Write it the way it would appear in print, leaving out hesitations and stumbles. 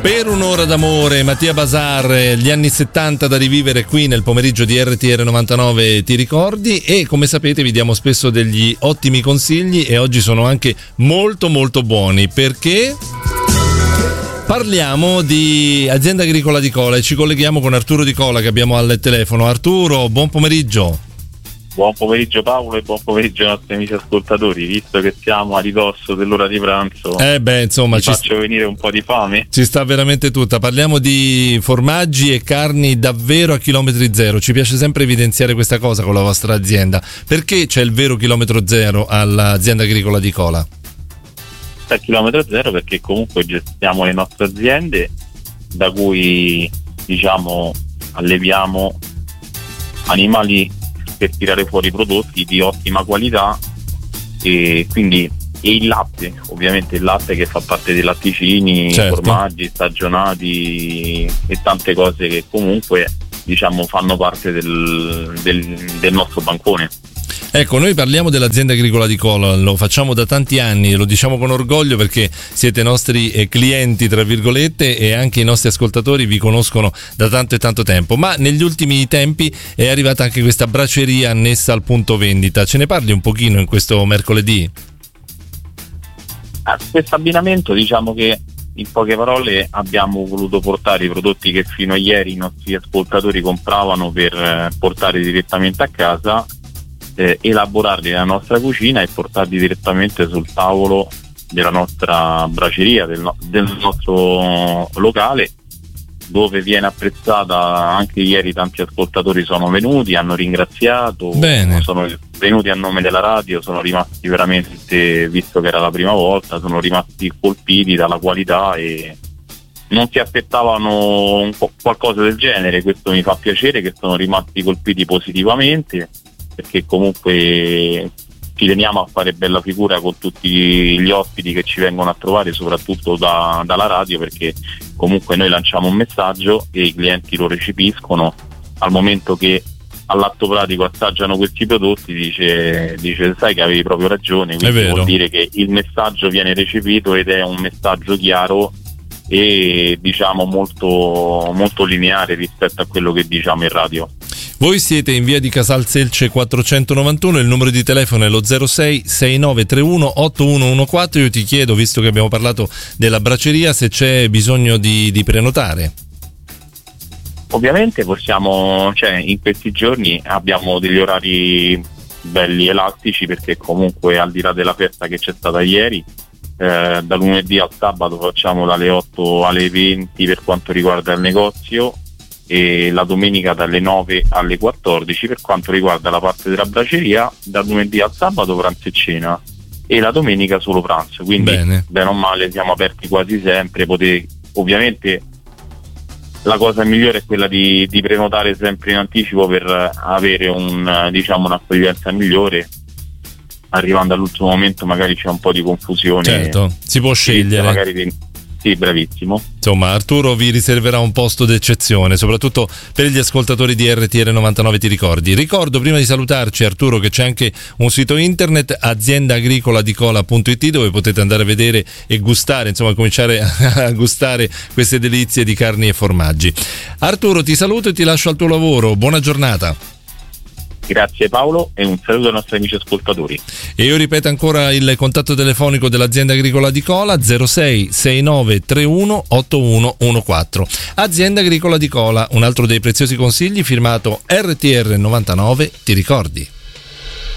Per un'ora d'amore, Mattia Bazar, gli anni 70 da rivivere qui nel pomeriggio di RTR 99 Ti ricordi, e come sapete vi diamo spesso degli ottimi consigli e oggi sono anche molto molto buoni perché parliamo di azienda agricola di Cola e ci colleghiamo con Arturo Di Cola che abbiamo al telefono. Arturo, buon pomeriggio. Buon pomeriggio Paolo e buon pomeriggio ai nostri amici ascoltatori, visto che siamo a ridosso dell'ora di pranzo. Insomma, ci faccio venire un po' di fame. Ci sta veramente tutta. Parliamo di formaggi e carni davvero a chilometri zero. Ci piace sempre evidenziare questa cosa con la vostra azienda. Perché c'è il vero chilometro zero all'azienda agricola di Cola? C'è il chilometro zero perché comunque gestiamo le nostre aziende da cui alleviamo animali per tirare fuori prodotti di ottima qualità e il latte, ovviamente il latte che fa parte dei latticini, certo, formaggi stagionati e tante cose che comunque fanno parte del nostro bancone. Ecco, noi parliamo dell'azienda agricola di Cola, lo facciamo da tanti anni, lo diciamo con orgoglio perché siete nostri clienti, tra virgolette, e anche i nostri ascoltatori vi conoscono da tanto e tanto tempo, ma negli ultimi tempi è arrivata anche questa braceria annessa al punto vendita. Ce ne parli un pochino in questo mercoledì? Questo abbinamento, che in poche parole abbiamo voluto portare i prodotti che fino a ieri i nostri ascoltatori compravano per portare direttamente a casa, elaborarli nella nostra cucina e portarli direttamente sul tavolo della nostra braceria, del nostro locale, dove viene apprezzata. Anche ieri tanti ascoltatori sono venuti, hanno ringraziato. Bene. Sono venuti a nome della radio, sono rimasti veramente, visto che era la prima volta, sono rimasti colpiti dalla qualità e non si aspettavano qualcosa del genere. Questo mi fa piacere che sono rimasti colpiti positivamente, perché comunque ci teniamo a fare bella figura con tutti gli ospiti che ci vengono a trovare, soprattutto dalla radio, perché comunque noi lanciamo un messaggio e i clienti lo recepiscono. Al momento che all'atto pratico assaggiano questi prodotti, dice sai che avevi proprio ragione, quindi vuol dire che il messaggio viene recepito ed è un messaggio chiaro e molto, molto lineare rispetto a quello che diciamo in radio. Voi siete in via di Casal Selce 491, il numero di telefono è lo 06 6931 8114. Io ti chiedo, visto che abbiamo parlato della braceria, se c'è bisogno di prenotare. Ovviamente possiamo, in questi giorni abbiamo degli orari belli elastici, perché comunque al di là della festa che c'è stata ieri, da lunedì al sabato facciamo dalle 8 alle 20 per quanto riguarda il negozio, e la domenica dalle 9 alle 14 per quanto riguarda la parte della braceria. Da lunedì al sabato pranzo e cena, e la domenica solo pranzo, quindi bene o male siamo aperti quasi sempre. Ovviamente la cosa migliore è quella di prenotare sempre in anticipo per avere un'accoglienza migliore. Arrivando all'ultimo momento magari c'è un po' di confusione, certo, si può scegliere. Sì, bravissimo. Insomma, Arturo vi riserverà un posto d'eccezione, soprattutto per gli ascoltatori di RTR 99 Ti ricordi. Ricordo, prima di salutarci, Arturo, che c'è anche un sito internet, aziendaagricolaDicola.it, dove potete andare a vedere e gustare, cominciare a gustare queste delizie di carni e formaggi. Arturo, ti saluto e ti lascio al tuo lavoro. Buona giornata. Grazie Paolo e un saluto ai nostri amici ascoltatori. E io ripeto ancora il contatto telefonico dell'azienda agricola di Cola: 06 6931 8114. Azienda agricola di Cola, un altro dei preziosi consigli firmato RTR 99 Ti ricordi.